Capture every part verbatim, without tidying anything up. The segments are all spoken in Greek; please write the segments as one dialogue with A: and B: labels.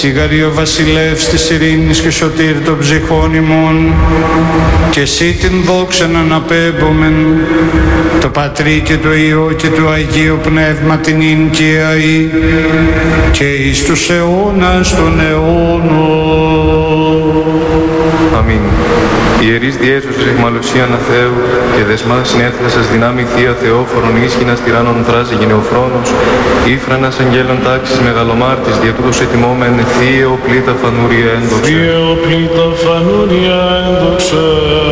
A: Σιγαρή ο βασιλεύς της ειρήνης και σωτήρ των ψυχών ημών, και εσύ την δόξα να αναπέμπομεν, το Πατρί και το Υιό και το Αγίο Πνεύμα την ίν και αεί, και εις τους αιώνας των αιώνων.
B: Αμήν. Ιερείς διέσωσης εχμαλουσίαν Θεού και δεσμάς συνέθλα σας δυνάμει Θεία Θεόφορον ίσχυνας τυράννων δράση γενεοφρόνος, ήφρανας αγγέλων τάξης μεγαλομάρτης διατούτος ετοιμόμεν Θεία οπλήτα φανούρια ένδοξε.
C: Θεία οπλήτα φανούρια ένδοξε.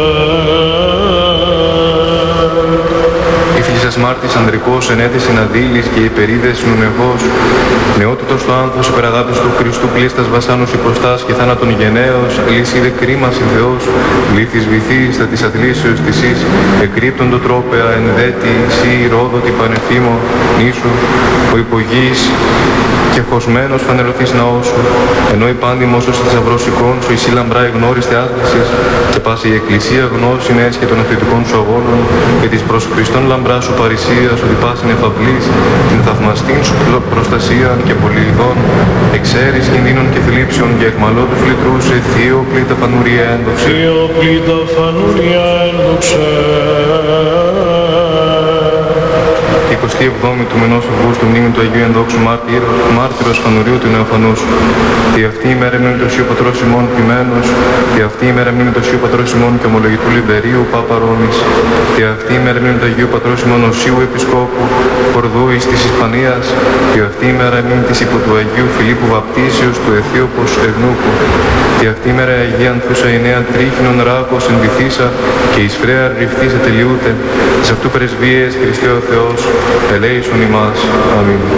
B: Ήφυλης ασμάρτης ανδρικός ενέθεσιν αδίλης και υπερίδες νουνευός, νεότητος το άνθος υπεραγάπης του Χριστού πλήστας βασάνους υποστάς και θάνατον γενναίος, λύση δε κρίμα Θεός, λύθης βυθής τα της αθλήσεως της εις, εκρύπτοντο τρόπεα εν δέτη, σύ ρόδοτη πανεφήμο, νήσου, ο υπογείς και χωσμένος φανερωθείς ναός σου, ενώ η πάντιμος ως θησαυρός εικόν σου, εσύ λαμπρά εγνώριστε άθλησης, και πάση η Εκκλησία γνώση έσχε των αθλητικών σου αγώνων, και της προς Χριστόν λαμπρά σου παρησίας, ότι πάσιν εφαυλής, την θαυμαστήν σου προστασία και πολυειδών, εξαίρεις κινδύνων και θλίψεων και αιχμαλώτους λυτρούς, σε θείο πλήτα φανούρια ένδοξε.
C: Θείο πλήτα φανούρια ένδοξε.
B: εικοστή εβδόμη του μηνός Αυγούστου μνήμη του Αγίου Ενδόξου Μάρτυρ, μάρτυρος Φανουρίου του Νεοφανούς. Τη αυτή η μέρα μνήμη του Οσίου Πατρός ημών ποιμένος, τη αυτή η μέρα μνήμη του Οσίου Πατρός ημών και ομολογητού Λιβερίου Πάπα Ρώμης, τη αυτή η μέρα μνήμη του Αγίου Πατρός ημών Οσίου Επισκόπου Κορδού εις της Ισπανίας, τη αυτή η μέρα μνήμη της υπό του Αγίου Φιλίππου Βαπτίσεως του Αιθίωπος Ευνούκου, τη αυτή η μέρα Αγία Ανθούσα η νέα τρίχινον ράκος ενδυθήσα και εις φρέα ρηφθήσα τελειούται, σε αυτού πρεσβείες Χριστέ ο Θεός, ελέησον ημάς. Αμήν.